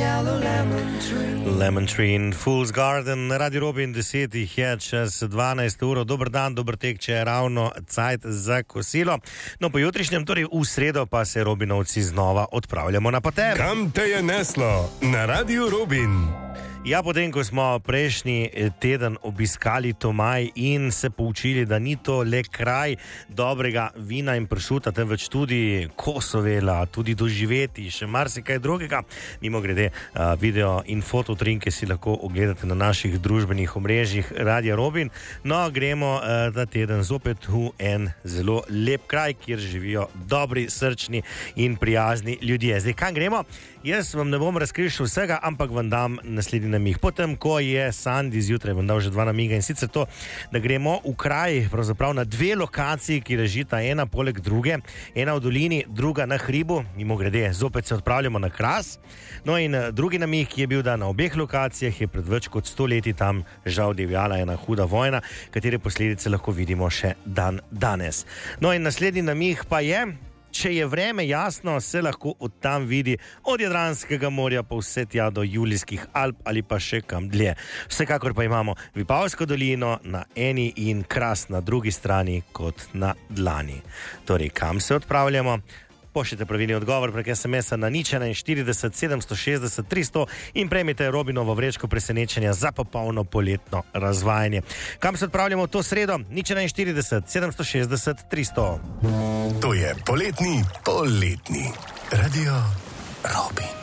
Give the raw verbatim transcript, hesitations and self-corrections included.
Lemon Tree in Fool's Garden na Radio Robin, deset jih je čez dvanajst ur. Dober dan, dober tek, če je ravno cajt za kosilo. No, po jutrišnjem, torej v sredo, pa se Robinovci znova odpravljamo na potem. Kam te je neslo? Na Radio Robin. Ja, potem, ko smo prejšnji teden obiskali Tomaj in se poučili, da ni to le kraj dobrega vina in pršuta, temveč tudi kosovela, tudi doživeti, še marsikaj drugega. Mimogrede, video in fototrinke si lahko ogledate na naših družbenih omrežjih Radia Robin. No, gremo ta teden zopet v en zelo lep kraj, kjer živijo dobri, srčni in prijazni ljudje. Zdaj, kam gremo? Jaz vam ne bom razkril še vsega, ampak vam dam naslednji namig. Potem, ko je Sandi zjutraj, vam dal že dva namiga, in sicer to, da gremo v kraj, pravzaprav na dve lokaciji, ki ležita ena poleg druge, ena v dolini, druga na hribu, mimogrede, zopet se odpravljamo na Kras. No in drugi namig je bil, da na obeh lokacijah je pred več kot sto leti tam žal divjala ena huda vojna, katere posledice lahko vidimo še dan danes. No in naslednji namig pa je, če je vreme jasno, se lahko od tam vidi od Jadranskega morja pa vse tja do Julijskih Alp ali pa še kam dlje. Vsekakor pa imamo Vipavsko dolino na eni in Kras na drugi strani kot na dlani. Torej, kam se odpravljamo? Pošljite pravilni odgovor prek es em es-a na nič štirideset sedemsto šestdeset tristo in prejmite Robinovo vrečko presenečenja za popolno poletno razvajanje. Kam se odpravljamo to sredo? nič štirideset sedemsto šestdeset tristo. To je poletni, poletni Radio Robin.